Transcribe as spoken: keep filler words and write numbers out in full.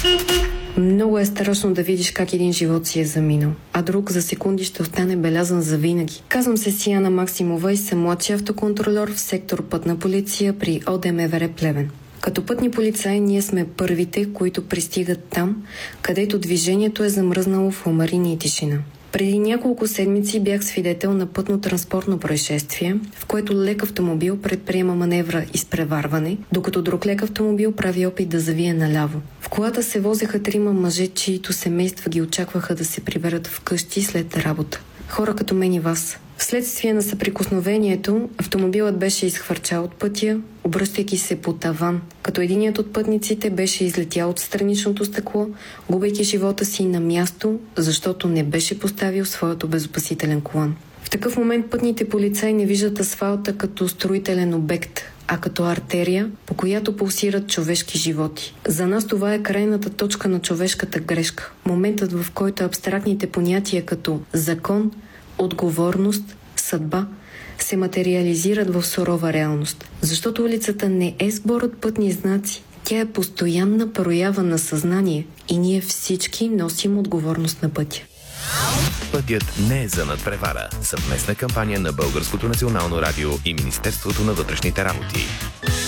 Много е страшно да видиш как един живот си е заминал, а друг за секунди ще остане белязан за винаги. Казвам се Сияна Максимова и съм младши автоконтролер в сектор Пътна полиция при ОДМВР Плевен. Като пътни полицаи ние сме първите, които пристигат там, където движението е замръзнало в омарини и тишина. Преди няколко седмици бях свидетел на пътно-транспортно происшествие, в което лек автомобил предприема маневра изпреварване, докато друг лек автомобил прави опит да завие наляво. В колата се возеха трима мъже, чието семейства ги очакваха да се приберат вкъщи след работа. Хора като мен и вас. Вследствие на съприкосновението, автомобилът беше изхвърчал от пътя, обръщайки се по таван, като единият от пътниците беше излетял от страничното стъкло, губейки живота си на място, защото не беше поставил своят обезопасителен колан. В такъв момент пътните полицаи не виждат асфалта като строителен обект, а като артерия, по която пулсират човешки животи. За нас това е крайната точка на човешката грешка, моментът, в който абстрактните понятия като закон, отговорност, съдба се материализират в сурова реалност. Защото улицата не е сбор от пътни знаци. Тя е постоянна проява на съзнание и ние всички носим отговорност на пътя. Пътят не е за надпревара. Съвместна кампания на Българското национално радио и Министерството на вътрешните работи.